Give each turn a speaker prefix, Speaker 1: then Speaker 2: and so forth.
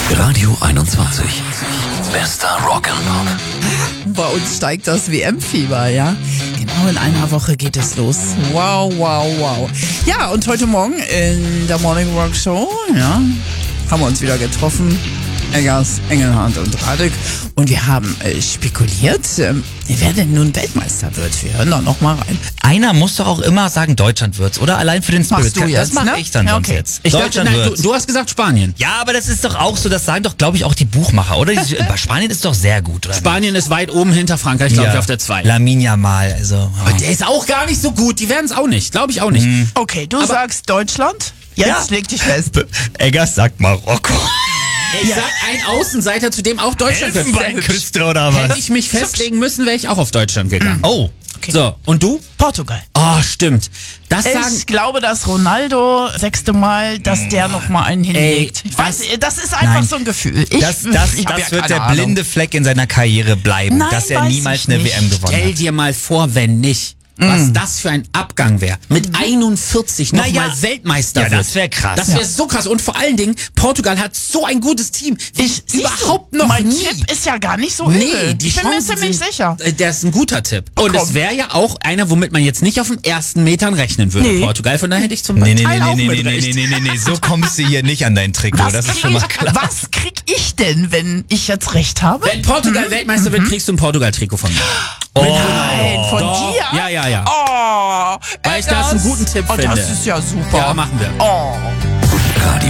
Speaker 1: Radio 21. Bester Rock'n'Pop.
Speaker 2: Bei uns steigt das WM-Fieber, ja? Genau in einer Woche geht es los. Wow, wow, wow. Ja, und heute Morgen in der Morning Rock Show, ja, haben wir uns wieder getroffen. Eggers, Engelhardt und Radek. Und wir haben spekuliert, wer denn nun Weltmeister wird. Wir hören da noch mal rein.
Speaker 3: Einer muss doch auch immer sagen, Deutschland wird's, oder? Allein für den Spirit.
Speaker 2: Machst du jetzt,
Speaker 3: das mache
Speaker 2: ne?
Speaker 3: ich dann
Speaker 2: Ja,
Speaker 3: sonst
Speaker 2: okay.
Speaker 3: jetzt.
Speaker 4: Ich dachte,
Speaker 3: Deutschland
Speaker 4: nein,
Speaker 3: wird's.
Speaker 4: du hast gesagt Spanien.
Speaker 3: Ja, aber das ist doch auch so, das sagen doch, glaube ich, auch die Buchmacher, oder? Bei Spanien ist doch sehr gut, oder?
Speaker 4: Spanien ist weit oben hinter Frankreich, glaube ich, auf der 2.
Speaker 3: Lamine Yamal, also.
Speaker 4: Und der ist auch gar nicht so gut. Die werden es auch nicht. Glaube ich auch nicht.
Speaker 2: Okay, du sagst Deutschland. Jetzt leg dich fest.
Speaker 3: Eggers sagt Marokko.
Speaker 4: Ich sag ein Außenseiter, zu dem auch Deutschland wird.
Speaker 3: Elfenbeinküste oder was?
Speaker 4: Hätte ich mich festlegen müssen, wäre ich auch auf Deutschland gegangen.
Speaker 3: Oh.
Speaker 2: Okay.
Speaker 4: So, und du?
Speaker 2: Portugal.
Speaker 4: Oh, stimmt. Das sagen...
Speaker 2: Ich glaube, dass Ronaldo 6. Mal, dass der noch mal einen hinlegt. Ich weiß, das ist einfach so ein Gefühl.
Speaker 3: Das
Speaker 2: ich hab
Speaker 3: wird
Speaker 2: keine
Speaker 3: der
Speaker 2: Ahnung.
Speaker 3: blinde Fleck in seiner Karriere bleiben,
Speaker 2: Nein,
Speaker 3: dass er
Speaker 2: weiß
Speaker 3: niemals
Speaker 2: ich
Speaker 3: eine
Speaker 2: nicht.
Speaker 3: WM gewonnen
Speaker 4: Stell
Speaker 3: hat.
Speaker 4: dir mal vor, wenn nicht. Was das für ein Abgang wäre. Mit 41 nochmal
Speaker 3: Naja.
Speaker 4: Weltmeister
Speaker 3: Ja,
Speaker 4: wird.
Speaker 3: das wär krass.
Speaker 4: Das wäre so krass. Und vor allen Dingen, Portugal hat so ein gutes Team.
Speaker 2: Siehst
Speaker 4: Überhaupt
Speaker 2: du,
Speaker 4: noch
Speaker 2: mein
Speaker 4: nie.
Speaker 2: Tipp ist ja gar nicht so
Speaker 4: Nee,
Speaker 2: übel.
Speaker 4: die
Speaker 2: Ich bin mir
Speaker 4: Chancen
Speaker 2: ziemlich
Speaker 4: sind,
Speaker 2: sicher.
Speaker 4: Der ist ein guter Tipp. Und
Speaker 2: komm.
Speaker 4: es wäre ja auch einer, womit man jetzt nicht auf den ersten Metern rechnen würde,
Speaker 2: Nee.
Speaker 4: Portugal. Von daher hätte ich zum
Speaker 3: Nee,
Speaker 4: Teil auch mit recht.
Speaker 3: nee, so kommst du hier nicht an dein Trikot, das ist schon mal klar.
Speaker 2: Was krieg ich denn, wenn ich jetzt recht habe?
Speaker 4: Wenn Portugal Weltmeister wird, kriegst du ein Portugal-Trikot von mir.
Speaker 2: Nein, von
Speaker 4: Doch.
Speaker 2: dir?
Speaker 4: Ja.
Speaker 2: Oh,
Speaker 4: Weil ich das einen guten Tipp
Speaker 2: oh,
Speaker 4: finde.
Speaker 2: Das ist ja super.
Speaker 4: Ja, machen wir.
Speaker 2: Oh.